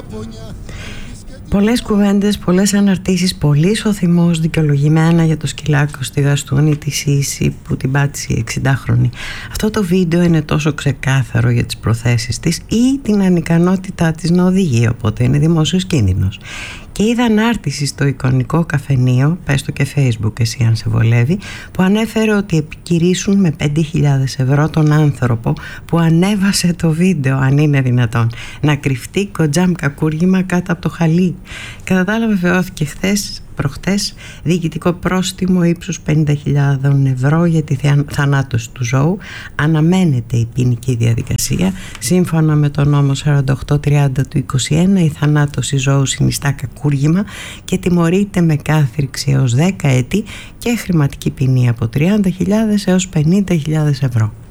Πολλές κουβέντες, πολλές αναρτήσεις, πολύς ο θυμός δικαιολογημένα για το σκυλάκο στη Γαστούνη τη Σύση που την πάτησε η 60χρονη. Αυτό το βίντεο είναι τόσο ξεκάθαρο για τις προθέσεις της ή την ανικανότητά της να οδηγεί, οπότε είναι δημόσιος κίνδυνος. Και είδα ανάρτηση στο εικονικό καφενείο, πες το και Facebook εσύ αν σε βολεύει, που ανέφερε ότι επικυρίσουν με 5.000 ευρώ τον άνθρωπο που ανέβασε το βίντεο, αν είναι δυνατόν, να κρυφτεί κοντζάμ κακούργημα κάτω από το χαλί. Κατά τα άλλα βεβαιώθηκε προχτές διοικητικό πρόστιμο ύψους 50.000 ευρώ για τη θανάτωση του ζώου. Αναμένεται η ποινική διαδικασία. Σύμφωνα με το νόμο 4830 του 21, η θανάτωση ζώου συνιστά κακούργημα και τιμωρείται με κάθριξη έως 10 έτη και χρηματική ποινή από 30.000 έως 50.000 ευρώ.